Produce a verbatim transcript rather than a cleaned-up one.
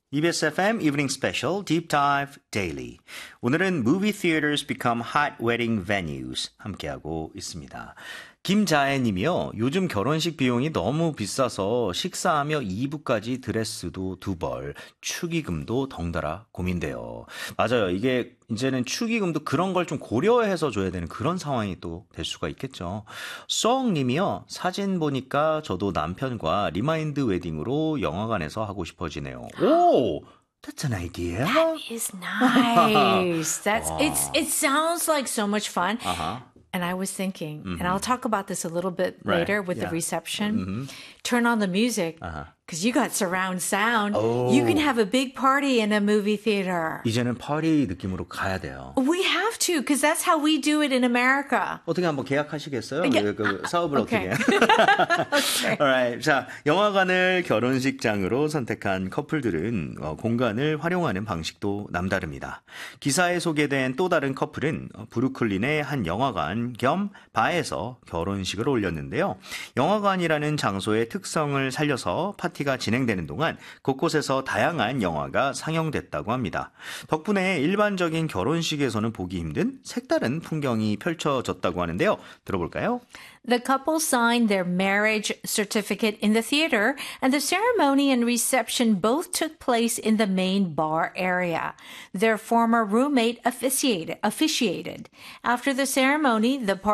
이비에스 에프엠 Evening Special Deep Dive Daily. 오늘은 Movie Theaters Become Hot Wedding Venues 함께하고 있습니다. 김자애 님이요. 요즘 결혼식 비용이 너무 비싸서 식사하며 이 부까지 드레스도 두 벌, 축의금도 덩달아 고민돼요. 맞아요. 이게 이제는 축의금도 그런 걸 좀 고려해서 줘야 되는 그런 상황이 또 될 수가 있겠죠. 송 님이요. 사진 보니까 저도 남편과 리마인드 웨딩으로 영화관에서 하고 싶어지네요. 오! That's an idea. That is nice. That's 와. it's it sounds like so much fun. Uh-huh. And I was thinking, mm-hmm. and I'll talk about this a little bit Right. later with Yeah. the reception. Mm-hmm. Turn on the music. Uh-huh. Because you got surround sound. Oh. You can have a big party in a movie theater. 이제는 파티 느낌으로 가야 돼요. We have to, because that's how we do it in America. 어떻게 한번 계약하시겠어요? Yeah. 그, 그 사업을 Okay. 어떻게? Okay. Alright. 자, 영화관을 결혼식장으로 선택한 커플들은 어, 공간을 활용하는 방식도 남다릅니다. 기사에 소개된 또 다른 커플은 어, 브루클린의 한 영화관 겸 바에서 결혼식을 올렸는데요. 영화관이라는 장소의 특성을 살려서 파티가 진행되는 동안 곳곳에서 다양한 영화가 상영됐다고 합니다. 덕분에 일반적인 결혼식에서는 보기 힘든 색다른 풍경이 펼쳐졌다고 하는데요. 들어볼까요? The couple signed their marriage certificate in the theater, and the ceremony and reception both took place in the main bar area. Their former roommate officiated. officiated. After the ceremony, the